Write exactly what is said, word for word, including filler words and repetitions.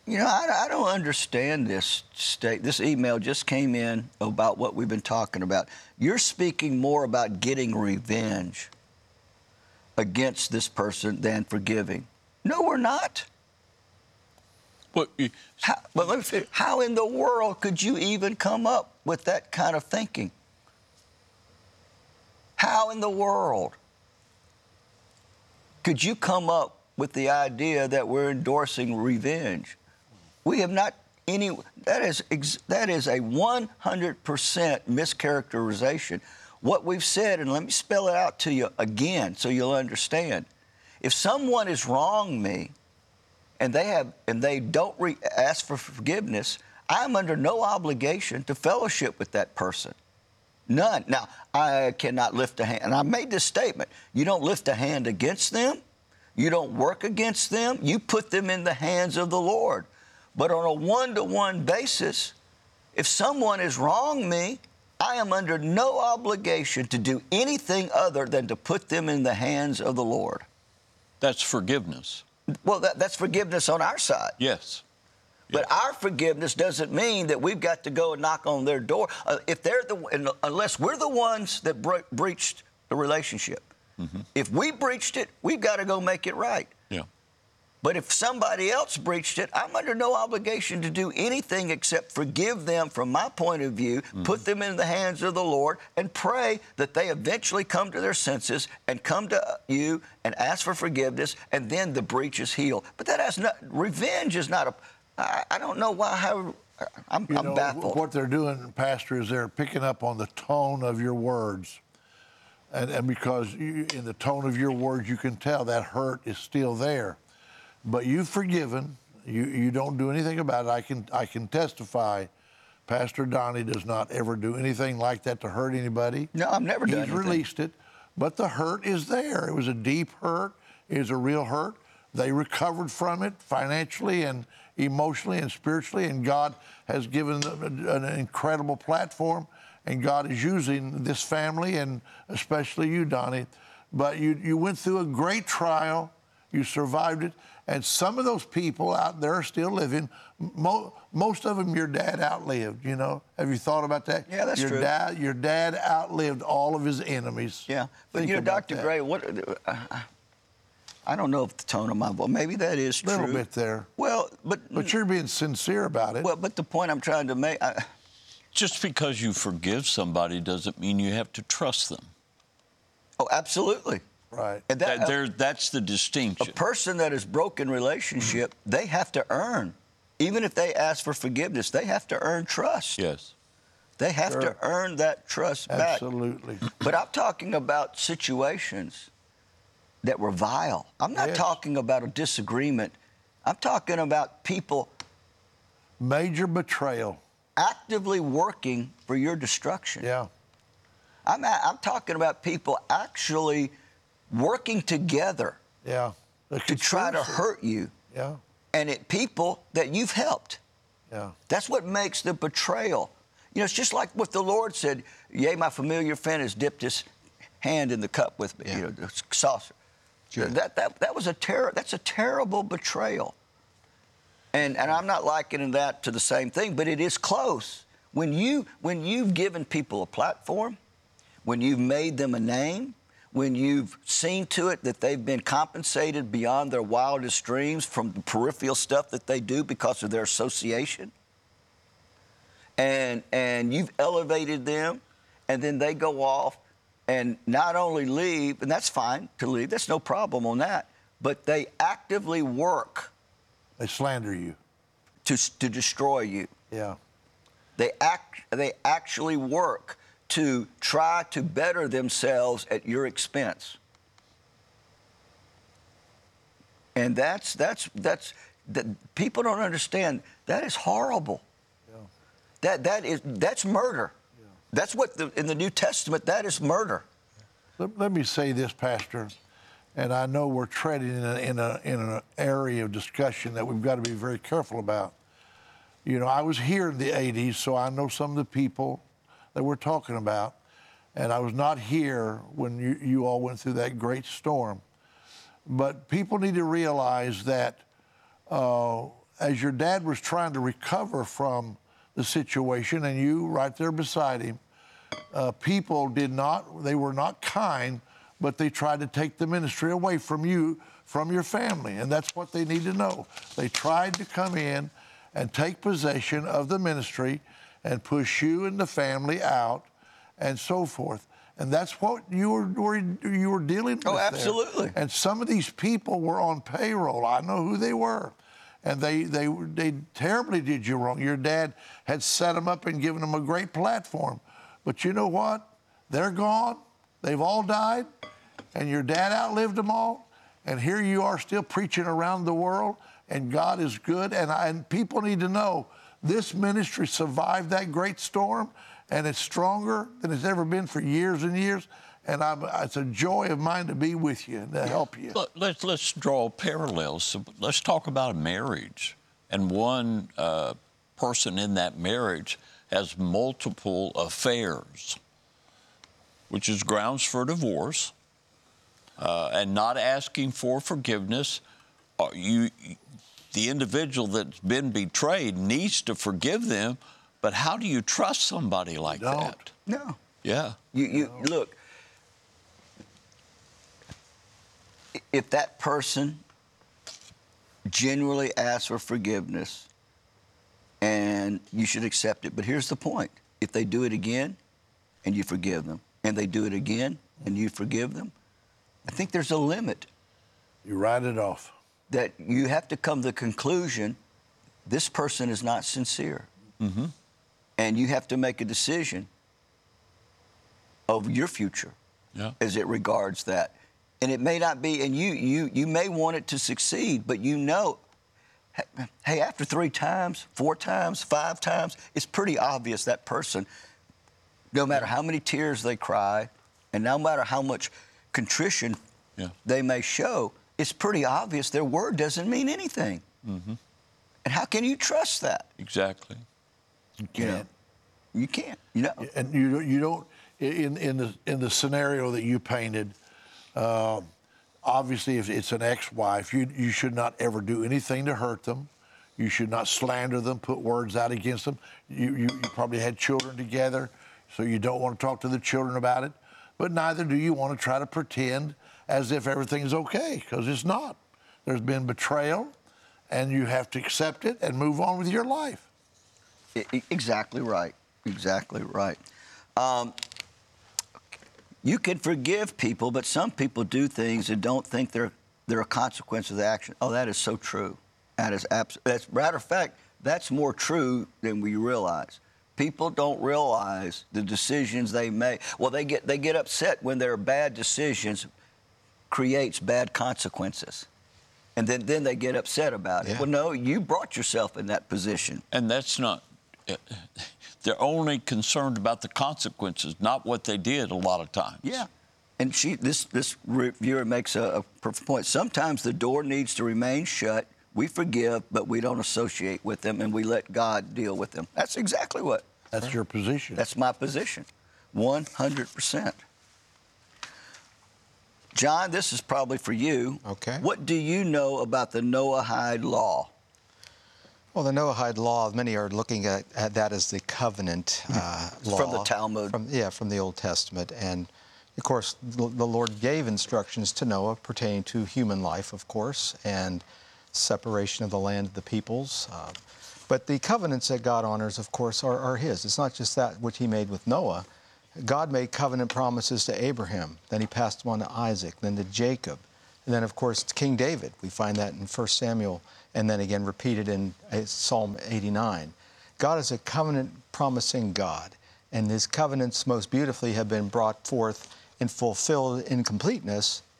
You know, I, I don't understand this state. This email just came in about what we've been talking about. You're speaking more about getting revenge against this person than forgiving. No, we're not. But, you, How, but let me figure, how in the world could you even come up with that kind of thinking? How in the world could you come up with the idea that we're endorsing revenge? We have not any. That is that is a one hundred percent mischaracterization. What we've said, and let me spell it out to you again so you'll understand. If someone has wronged me, and they have and they don't re- ask for forgiveness, I'm under no obligation to fellowship with that person. None. Now, I cannot lift a hand. And I made this statement. You don't lift a hand against them. You don't work against them. You put them in the hands of the Lord. But on a one-to-one basis, if someone has wronged me, I am under no obligation to do anything other than to put them in the hands of the Lord. that's forgiveness. Well, that, that's forgiveness on our side. Yes. But yes. our forgiveness doesn't mean that we've got to go and knock on their door. Uh, if they're the, unless we're the ones that bre- breached the relationship. Mm-hmm. If we breached it, we've got to go make it right. Yeah. But if somebody else breached it, I'm under no obligation to do anything except forgive them from my point of view, mm-hmm. put them in the hands of the Lord, and pray that they eventually come to their senses and come to you and ask for forgiveness, and then the breach is healed. But that has not, revenge is not a, I, I don't know why, how, I'm, you I'm know, baffled. What they're doing, Pastor, is they're picking up on the tone of your words. And, and because you, in the tone of your words, you can tell that hurt is still there. But you've forgiven. You you don't do anything about it. I can I can testify. Pastor Donnie does not ever do anything like that to hurt anybody. No, I've never He's done anything. He's released it, but the hurt is there. It was a deep hurt. It was a real hurt. They recovered from it financially and emotionally and spiritually, and God has given them an incredible platform. And God is using this family, and especially you, Donnie. But you you went through a great trial. You survived it. And some of those people out there are still living. Mo- most of them your dad outlived, you know. Have you thought about that? Yeah, that's your true. Dad, your dad outlived all of his enemies. Yeah. But, Think you know, about Doctor that. Gray, what, uh, I don't know if the tone of my voice, maybe that is A true. little bit there. Well, but... But you're being sincere about it. Well, but the point I'm trying to make... I, Just because you forgive somebody doesn't mean you have to trust them. oh, absolutely. Right. And that, That, there, that's the distinction. a person that has broken relationship, they have to earn. Even if they ask for forgiveness, they have to earn trust. Yes. They have Sure. to earn that trust back. Absolutely. But I'm talking about situations that were vile. I'm not Yes. talking about a disagreement. I'm talking about people Major betrayal. actively working for your destruction. Yeah. I'm, I'm talking about people actually working together Yeah. The to try to conspiracy. hurt you, Yeah. and it people that you've helped. Yeah. That's what makes the betrayal. You know, it's just like what the Lord said, yea, my familiar friend has dipped his hand in the cup with me, Yeah. you know, the saucer. Sure. That, that, that was a terror, that's a terrible betrayal. And, and I'm not likening that to the same thing, but it is close. When, you, when you've given people a platform, when you've made them a name, when you've seen to it that they've been compensated beyond their wildest dreams from the peripheral stuff that they do because of their association, and, and you've elevated them, and then they go off and not only leave, and that's fine to leave, that's no problem on that, but they actively work They slander you. to, to destroy you. Yeah. They act. They actually work to try to better themselves at your expense. And that's that's that's that people don't understand. That is horrible. Yeah. That that is that's murder. Yeah. That's what the, in the New Testament that is murder. Let, let me say this, Pastor, and I know we're treading in, a, in, a, in an area of discussion that we've got to be very careful about. You know, I was here in the eighties, so I know some of the people that we're talking about, and I was not here when you, you all went through that great storm. But people need to realize that uh, as your dad was trying to recover from the situation, and you right there beside him, uh, people did not, they were not kind, but they tried to take the ministry away from you, from your family. And that's what they need to know. They tried to come in and take possession of the ministry and push you and the family out and so forth. And that's what you were, were you were dealing with. Oh, there. absolutely. And some of these people were on payroll. I know who they were. And they, they, they terribly did you wrong. Your dad had set them up and given them a great platform. But you know what? They're gone. They've all died. And your dad outlived them all. And here you are still preaching around the world. And God is good. And, I, and people need to know this ministry survived that great storm. And it's stronger than it's ever been for years and years. And I'm, it's a joy of mine to be with you and to help you. Look, let's, let's draw parallels. So let's talk about a marriage. And one uh, person in that marriage has multiple affairs, which is grounds for divorce, uh, and not asking for forgiveness. Uh, you, the individual that's been betrayed needs to forgive them, but how do you trust somebody like Don't. that? No. Yeah. You, you look, if that person genuinely asks for forgiveness, and you should accept it. But here's the point. If they do it again and you forgive them, and they do it again and you forgive them, I think there's a limit You write it off. that you have to come to the conclusion this person is not sincere. Mm-hmm. And you have to make a decision of your future Yeah. as it regards that. And it may not be, and you you you may want it to succeed, but you know, hey, after three times, four times, five times, it's pretty obvious that person, no matter how many tears they cry, and no matter how much contrition Yeah. they may show, it's pretty obvious their word doesn't mean anything. Mm-hmm. And how can you trust that? Exactly. You You know, can't. you can't. You know. And you you don't in in the in the scenario that you painted. Uh, obviously, if it's an ex-wife, you you should not ever do anything to hurt them. You should not slander them, put words out against them. You you, you probably had children together, so you don't want to talk to the children about it. But neither do you want to try to pretend as if everything's okay, because it's not. There's been betrayal, and you have to accept it and move on with your life. I- I- Exactly right. Exactly right. Um, you can forgive people, but some people do things and don't think they're they're a consequence of the action. Oh, that is so true. That is abs- That's matter of fact, that's more true than we realize. People don't realize the decisions they make. Well, they get they get upset when their bad decisions creates bad consequences, and then then they get upset about it. Yeah. Well, no, you brought yourself in that position. And that's not, uh, they're only concerned about the consequences, not what they did a lot of times. Yeah. And she, this, this reviewer makes a, a perfect point. Sometimes the door needs to remain shut. We forgive, but we don't associate with them, and we let God deal with them. That's exactly what. That's your position. That's my position, one hundred percent. John, this is probably for you. Okay. What do you know about the Noahide law? Well, the Noahide law, many are looking at, at that as the covenant uh, law. From the Talmud. From, yeah, from the Old Testament. And, of course, the, the Lord gave instructions to Noah pertaining to human life, of course, and separation of the land of the peoples. Uh, but the covenants that God honors, of course, are, are his. It's not just that which he made with Noah. God made covenant promises to Abraham. Then he passed them on to Isaac, then to Jacob. And then, of course, to King David. We find that in First Samuel, and then again repeated in Psalm eighty-nine. God is a covenant-promising God, and his covenants most beautifully have been brought forth and fulfilled in completeness